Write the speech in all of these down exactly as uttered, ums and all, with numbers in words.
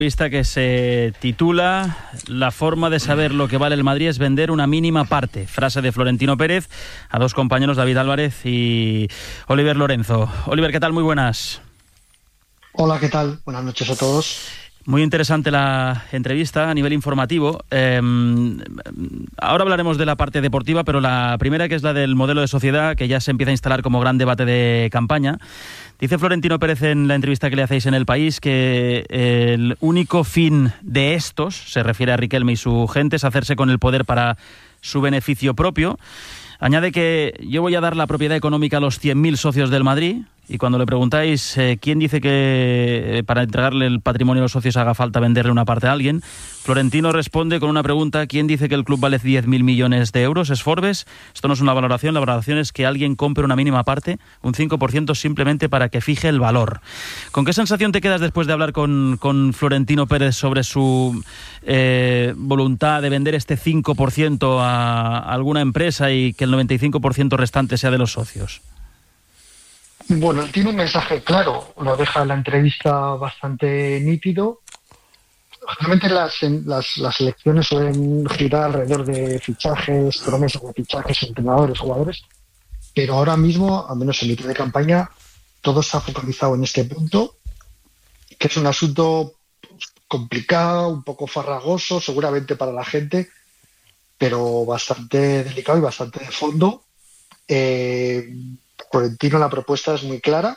Vista que se titula La forma de saber lo que vale el Madrid es vender una mínima parte. Frase de Florentino Pérez a dos compañeros, David Álvarez y Oliver Lorenzo. Oliver, ¿qué tal? Muy buenas. Hola, ¿qué tal? Buenas noches a todos. Muy interesante la entrevista a nivel informativo. Eh, ahora hablaremos de la parte deportiva, pero la primera, que es la del modelo de sociedad, que ya se empieza a instalar como gran debate de campaña. Dice Florentino Pérez en la entrevista que le hacéis en El País que el único fin de estos, se refiere a Riquelme y su gente, es hacerse con el poder para su beneficio propio. Añade que yo voy a dar la propiedad económica a los cien mil socios del Madrid, y cuando le preguntáis eh, quién dice que eh, para entregarle el patrimonio a los socios haga falta venderle una parte a alguien, Florentino responde con una pregunta: ¿quién dice que el club vale diez mil millones de euros? ¿Es Forbes? Esto no es una valoración, la valoración es que alguien compre una mínima parte, un cinco por ciento, simplemente para que fije el valor. ¿Con qué sensación te quedas después de hablar con, con Florentino Pérez sobre su eh, voluntad de vender este cinco por ciento a alguna empresa y que el noventa y cinco por ciento restante sea de los socios? Bueno, él tiene un mensaje claro, lo deja en la entrevista bastante nítido. Generalmente las, las, las elecciones suelen girar alrededor de fichajes, promesas de fichajes, entrenadores, jugadores, pero ahora mismo, al menos en mitad de campaña, todo se ha focalizado en este punto, que es un asunto complicado, un poco farragoso, seguramente para la gente, pero bastante delicado y bastante de fondo. Eh, Florentino, la propuesta es muy clara,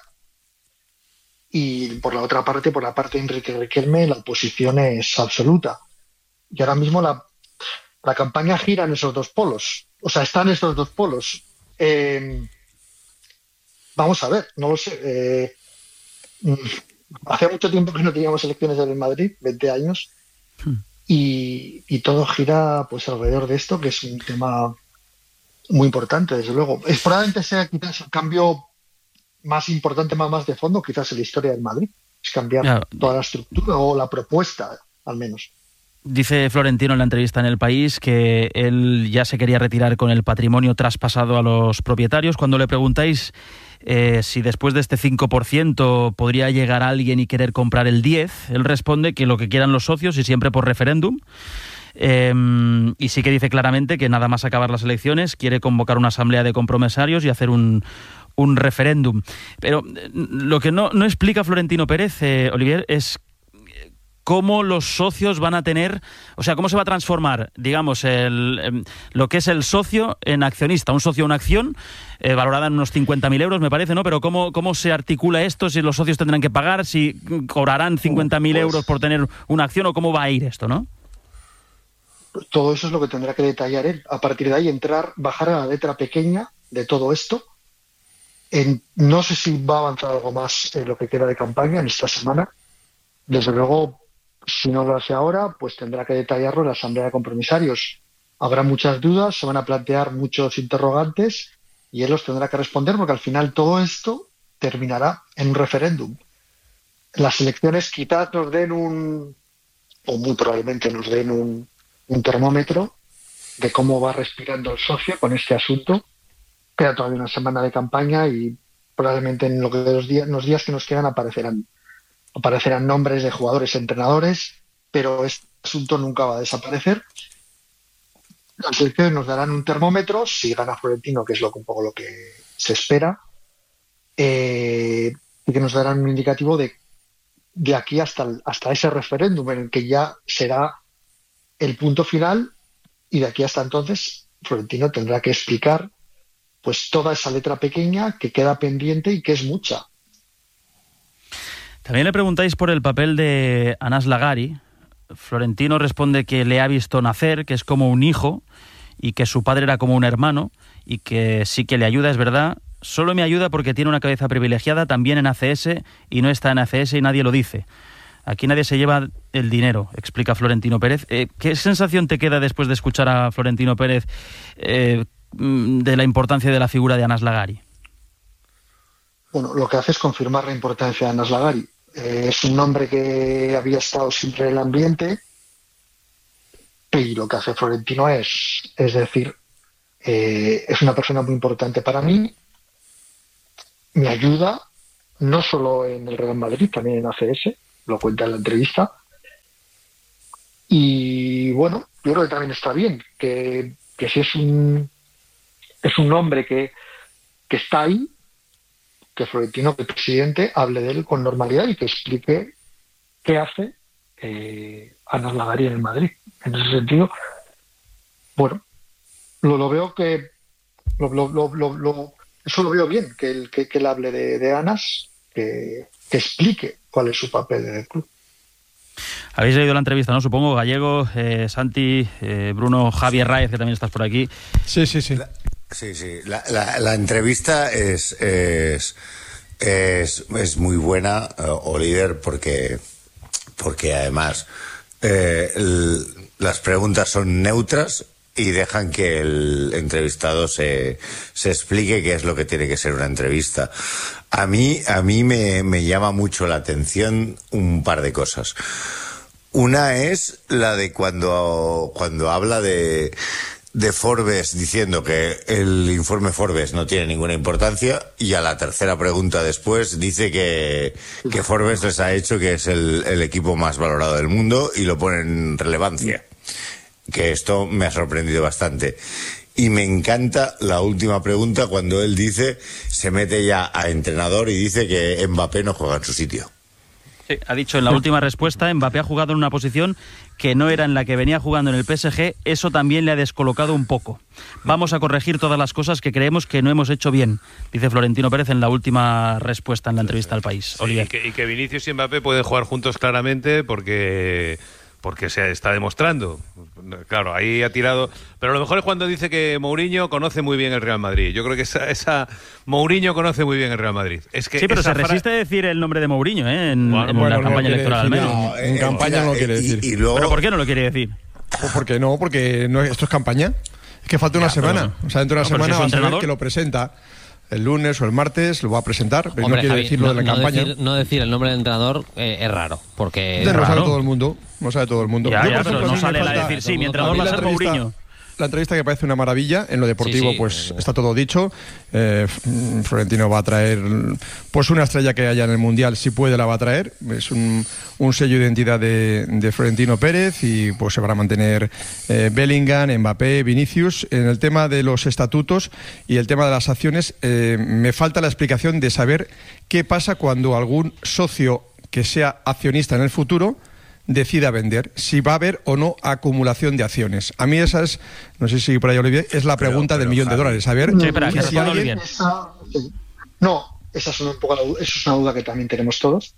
y por la otra parte, por la parte de Enrique Riquelme, la oposición es absoluta. Y ahora mismo la, la campaña gira en esos dos polos. O sea, están esos dos polos. Eh, vamos a ver, no lo sé. Eh, hace mucho tiempo que no teníamos elecciones en el Madrid, veinte años, y, y todo gira pues alrededor de esto, que es un tema muy importante, desde luego. Es, probablemente sea quizás el cambio más importante, más, más de fondo, quizás en la historia del Madrid. Es cambiar claro. toda la estructura o la propuesta, al menos. Dice Florentino en la entrevista en El País que él ya se quería retirar con el patrimonio traspasado a los propietarios. Cuando le preguntáis eh, si después de este cinco por ciento podría llegar alguien y querer comprar el diez por ciento, él responde que lo que quieran los socios y siempre por referéndum. Eh, y sí que dice claramente que nada más acabar las elecciones quiere convocar una asamblea de compromisarios y hacer un, un referéndum. Pero lo que no, no explica Florentino Pérez, eh, Olivier, es cómo los socios van a tener, o sea, cómo se va a transformar, digamos, el, eh, lo que es el socio en accionista. Un socio, una acción, eh, valorada en unos cincuenta mil euros, me parece, ¿no? Pero ¿cómo, cómo se articula esto? Si los socios tendrán que pagar, si cobrarán cincuenta mil pues, euros por tener una acción, o cómo va a ir esto, ¿no? Todo eso es lo que tendrá que detallar él. A partir de ahí, entrar, bajar a la letra pequeña de todo esto. En, no sé si va a avanzar algo más en lo que queda de campaña en esta semana. Desde luego, si no lo hace ahora, pues tendrá que detallarlo en la asamblea de compromisarios. Habrá muchas dudas, se van a plantear muchos interrogantes y él los tendrá que responder, porque al final todo esto terminará en un referéndum. Las elecciones quizás nos den un, o muy probablemente nos den un un termómetro de cómo va respirando el socio con este asunto. Queda todavía una semana de campaña y probablemente en lo que los días, los días que nos quedan aparecerán aparecerán nombres de jugadores, entrenadores, pero este asunto nunca va a desaparecer. Las elecciones nos darán un termómetro, si gana Florentino, que es lo, un poco lo que se espera, eh, y que nos darán un indicativo de, de aquí hasta, el, hasta ese referéndum, en el que ya será el punto final, y de aquí hasta entonces Florentino tendrá que explicar pues toda esa letra pequeña que queda pendiente y que es mucha. También le preguntáis por el papel de Anas Lagari. Florentino responde que le ha visto nacer, que es como un hijo y que su padre era como un hermano y que sí que le ayuda, es verdad. Solo me ayuda porque tiene una cabeza privilegiada también en A C S y no está en A C S y nadie lo dice. Aquí nadie se lleva el dinero, explica Florentino Pérez. Eh, ¿Qué sensación te queda después de escuchar a Florentino Pérez eh, de la importancia de la figura de Anas Lagari? Bueno, lo que hace es confirmar la importancia de Anas Lagari. Eh, es un nombre que había estado siempre en el ambiente, y lo que hace Florentino es, es decir, eh, es una persona muy importante para mí, me ayuda, no solo en el Real Madrid, también en A C S, lo cuenta en la entrevista, Y bueno, yo creo que también está bien, que, que si es un es un hombre que, que está ahí, que Florentino, que el presidente, hable de él con normalidad y que explique qué hace eh, Anas Lagari en el Madrid. En ese sentido, bueno, lo, lo veo que lo, lo, lo, lo, lo, eso lo veo bien, que él, que, que él hable de, de Anas, que, que explique cuál es su papel en el club. Habéis leído la entrevista, ¿no? Supongo, Gallego, eh, Santi, eh, Bruno, Javier Raez, que también estás por aquí. Sí, sí, sí. La, sí, sí. La, la, la entrevista es, es, es, es muy buena, uh, Oliver, porque, porque además eh, el, las preguntas son neutras y dejan que el entrevistado se, se explique qué es lo que tiene que ser una entrevista. A mí, a mí me, me llama mucho la atención un par de cosas. Una es la de cuando, cuando habla de, de Forbes diciendo que el informe Forbes no tiene ninguna importancia, y a la tercera pregunta después dice que, que Forbes les ha hecho que es el, el equipo más valorado del mundo y lo pone en relevancia. Que esto me ha sorprendido bastante. Y me encanta la última pregunta cuando él dice, se mete ya a entrenador y dice que Mbappé no juega en su sitio. Sí, ha dicho en la última respuesta, Mbappé ha jugado en una posición que no era en la que venía jugando en el P S G, eso también le ha descolocado un poco. Vamos a corregir todas las cosas que creemos que no hemos hecho bien, dice Florentino Pérez en la última respuesta en la entrevista al País. Sí, y, que, y que Vinicius y Mbappé pueden jugar juntos claramente porque... porque se está demostrando. Claro, ahí ha tirado... Pero a lo mejor es cuando dice que Mourinho conoce muy bien el Real Madrid. Yo creo que esa, esa... Mourinho conoce muy bien el Real Madrid. Es que sí, pero se fra... resiste a decir el nombre de Mourinho, ¿eh? En, bueno, en bueno, la campaña no electoral, al menos. No, en, en campaña no lo quiere decir. Y, y luego... ¿Pero por qué no lo quiere decir? Pues porque no, porque no, esto es campaña. Es que falta una ya, semana. No. O sea, dentro de una no, semana si va a saber que lo presenta. El lunes o el martes lo va a presentar, pero Hombre, no quiere Javi, decirlo no, de la no campaña. Decir, no decir el nombre del entrenador eh, es raro, porque... No lo sabe todo el mundo, no sabe todo el mundo. Ya, Yo, ya, por ejemplo, pero no sale falta, a decir, sí, mi entrenador va a ser Mourinho. La entrevista que parece una maravilla, en lo deportivo sí, sí, pues eh, está todo dicho. Eh, Florentino va a traer pues una estrella que haya en el Mundial, si puede la va a traer. Es un, un sello de identidad de, de Florentino Pérez y pues se van a mantener eh, Bellingham, Mbappé, Vinicius. En el tema de los estatutos y el tema de las acciones, eh, me falta la explicación de saber qué pasa cuando algún socio que sea accionista en el futuro decida vender, si va a haber o no acumulación de acciones. A mí esa es, no sé si por ahí Olivier, es la pregunta pero, pero, del millón Javi. de dólares. A ver, sí, pero, que si alguien... esa, sí. No, esa es, un poco la, esa es una duda que también tenemos todos.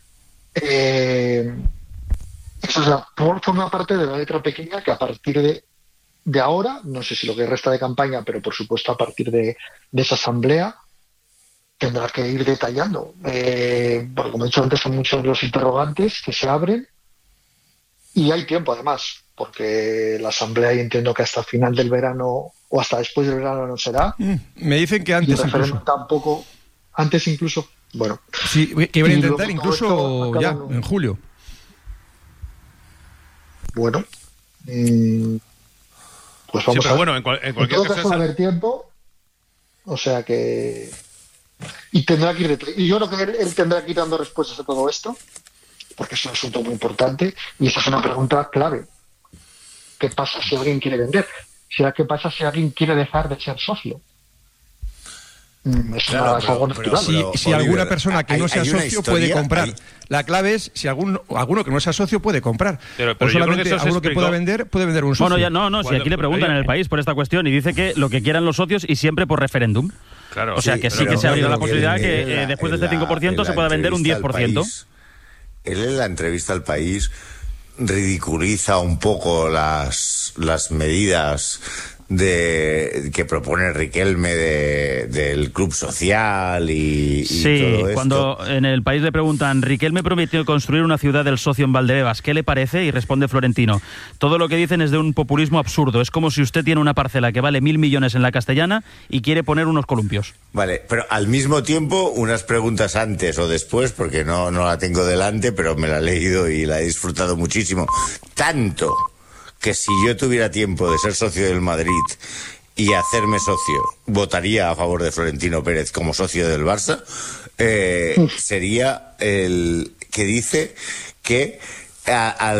Eh, esa es la, forma parte de la letra pequeña que a partir de, de ahora, no sé si lo que resta de campaña, pero por supuesto a partir de, de esa asamblea, tendrá que ir detallando. Eh, porque como he dicho antes, son muchos los interrogantes que se abren. Y hay tiempo, además, porque la asamblea, y entiendo que hasta el final del verano o hasta después del verano no será. Mm, me dicen que antes. Y el referéndum tampoco. Antes incluso. Bueno. Sí, que van a intentar incluso ya, en julio. Bueno. Mmm, pues vamos sí, pero a ver. Bueno, en, cual, en cualquier en todo caso. caso, va a haber tiempo. O sea que. Y tendrá que ir. Y yo creo que él, él tendrá que ir dando respuestas a todo esto, porque es un asunto muy importante y esa es una pregunta clave. ¿Qué pasa si alguien quiere vender? ¿Qué pasa si alguien quiere dejar de ser socio? Es, claro, una, pero, es algo pero, natural. Si, pero, si Oliver, alguna persona que no sea socio historia, puede comprar. hay... La clave es si algún, alguno que no sea socio puede comprar. Pero, pero o solamente yo creo que alguno que explicó... pueda vender, puede vender un socio. Bueno, ya no, no, si aquí le preguntan en el País por esta cuestión y dice que lo que quieran los socios y siempre por referéndum. Claro, o sea sí, que sí que se ha abrido la posibilidad que, que eh, después de este cinco por ciento se pueda vender un diez por ciento. Él en la entrevista al País ridiculiza un poco las, las medidas de que propone Riquelme de, del club social y, y sí, todo esto. Cuando en el País le preguntan, Riquelme prometió construir una ciudad del socio en Valdebebas, ¿qué le parece? Y responde Florentino, todo lo que dicen es de un populismo absurdo, es como si usted tiene una parcela que vale mil millones en la Castellana y quiere poner unos columpios. Vale, pero al mismo tiempo, unas preguntas antes o después, porque no, no la tengo delante, pero me la he leído y la he disfrutado muchísimo, tanto que si yo tuviera tiempo de ser socio del Madrid y hacerme socio, votaría a favor de Florentino Pérez como socio del Barça, eh, sería el que dice que a, al